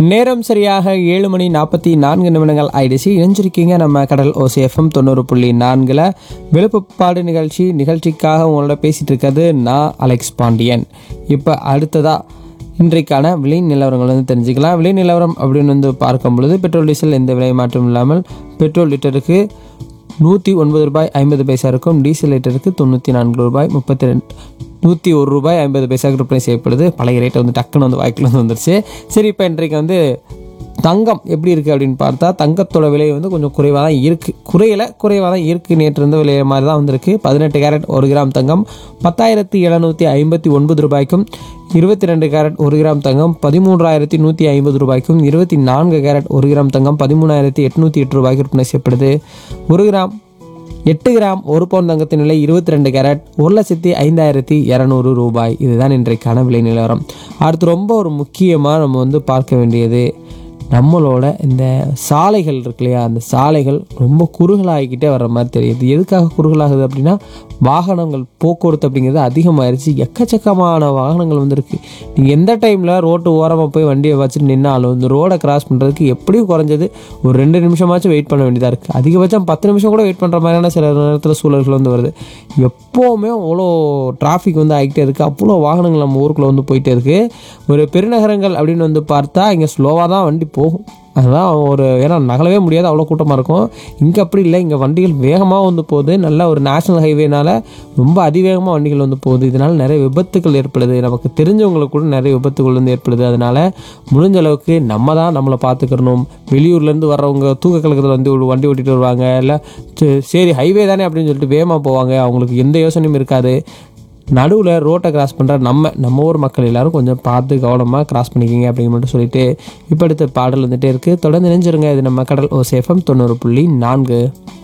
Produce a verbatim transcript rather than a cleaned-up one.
நேரம் சரியாக ஏழு மணி நாற்பத்தி நான்கு நிமிடங்கள் ஆயிடுச்சு. இணைஞ்சிருக்கீங்க நம்ம கடல் ஓசை எஃப்எம் தொண்ணூறு புள்ளி நான்கில் விழுப்புப்பாடு நிகழ்ச்சி. நிகழ்ச்சிக்காக உங்களோட பேசிகிட்டு இருக்கிறது நான் அலெக்ஸ் பாண்டியன். இப்போ அடுத்ததாக இன்றைக்கான விலை நிலவரங்கள் வந்து தெரிஞ்சுக்கலாம். விலை நிலவரம் அப்படின்னு வந்து பார்க்கும் பொழுது பெட்ரோல் டீசல் எந்த விலை மாற்றம் இல்லாமல் பெட்ரோல் லிட்டருக்கு நூற்றி ஒன்பது ரூபாய் ஐம்பது பைசா இருக்கும். டீசல் லிட்டருக்கு தொண்ணூற்றி நான்கு ரூபாய் முப்பத்தி ரெண்டு நூற்றி ஒரு ரூபாய் ஐம்பது பைசாவுக்கு விற்பனை செய்யப்படுது. பழைய ரேட்டை வந்து டக்குன்னு வந்து வாய்க்கில் வந்து வந்துருச்சு. சரி, இப்போ இன்றைக்கு வந்து தங்கம் எப்படி இருக்குது அப்படின்னு பார்த்தா தங்கத்தோட விலை வந்து கொஞ்சம் குறைவாக தான் இருக்குது. குறையலை குறைவாக தான் இருக்குது. நேற்று இருந்த விலை மாதிரி தான் வந்திருக்கு. பதினெட்டு கேரட் ஒரு கிராம் தங்கம் பத்தாயிரத்தி எழுநூற்றி ஐம்பத்தி ஒன்பது ரூபாய்க்கும், இருபத்தி ரெண்டு கேரட் ஒரு கிராம் தங்கம் பதிமூன்றாயிரத்தி நூற்றி ஐம்பது ரூபாய்க்கும், இருபத்தி நான்கு கேரட் ஒரு கிராம் தங்கம் பதிமூணாயிரத்தி எட்நூற்றி எட்டு ரூபாய்க்கு விற்பனை செய்யப்படுது. ஒரு கிராம் எட்டு கிராம் ஒரு பவுன் தங்கத்தின் விலை இருபத்தி ரெண்டு கேரட் ஒரு லட்சத்தி ஐந்தாயிரத்தி இரநூறு ரூபாய். இதுதான் இன்றைக்கான விலை நிலவரம். அடுத்து ரொம்ப ஒரு முக்கியமாக நம்ம வந்து பார்க்க வேண்டியது நம்மளோட இந்த சாலைகள் இருக்கு இல்லையா, அந்த சாலைகள் ரொம்ப குறுகலாகிக்கிட்டே வர்ற மாதிரி தெரியுது. எதுக்காக குறுகலாகுது அப்படின்னா வாகனங்கள் போக்குவரத்து அப்படிங்கிறது அதிகமாகிடுச்சு. எக்கச்சக்கமான வாகனங்கள் வந்துருக்கு. நீங்கள் எந்த டைமில் ரோட்டு ஓரமாக போய் வண்டியை வச்சுட்டு நின்னாலும் இந்த ரோடை கிராஸ் பண்ணுறதுக்கு எப்படியும் குறைஞ்சது ஒரு ரெண்டு நிமிஷமாச்சும் வெயிட் பண்ண வேண்டியதாக இருக்குது. அதிகபட்சம் பத்து நிமிஷம் கூட வெயிட் பண்ணுற மாதிரியான சில நேரத்தில் சூழல்கள் வந்து வருது. எப்போவுமே அவ்வளோ டிராஃபிக் வந்து ஆகிட்டே இருக்குது. அவ்வளோ வாகனங்கள் நம்ம ஊருக்குள்ளே வந்து போயிட்டே இருக்குது. ஒரு பெருநகரங்கள் அப்படின்னு வந்து பார்த்தா இங்கே ஸ்லோவாக தான் வண்டி போகும். அதுதான் ஒரு ஏன்னா நகலவே முடியாது, அவ்வளோ கூட்டமாக இருக்கும். இங்கே அப்படி இல்லை. இங்கே வண்டிகள் வேகமாக வந்து போகுது. நல்ல ஒரு நேஷனல் ஹைவேனால் ரொம்ப அதிவேகமாக வண்டிகள் வந்து போகுது. இதனால் நிறைய விபத்துக்கள் ஏற்படுது. நமக்கு தெரிஞ்சவங்களுக்கு கூட நிறைய விபத்துகள் வந்து ஏற்படுது. அதனால் முடிஞ்ச அளவுக்கு நம்ம தான் நம்மளை பார்த்துக்கிறணும். வெளியூர்லேருந்து வர்றவங்க தூக்க கலக்கத்தில் வந்து வண்டி ஓட்டிகிட்டு வருவாங்க. இல்லை சரி ஹைவே தானே அப்படின்னு சொல்லிட்டு வேகமாக போவாங்க. அவங்களுக்கு எந்த யோசனையும் இருக்காது. நடுவில் ரோட்டை கிராஸ் பண்ணுற நம்ம நம்ம ஊர் மக்கள் எல்லோரும் கொஞ்சம் பார்த்து கவனமாக கிராஸ் பண்ணிக்கிங்க அப்படின்னு மட்டும் சொல்லிட்டு இப்போ அடுத்த பாடல் வந்துகிட்டே இருக்குது. தொடர்ந்து நினைஞ்சிருங்க. இது நம்ம கடல் ஓசை எஃப்எம் தொண்ணூறு புள்ளி நான்கு.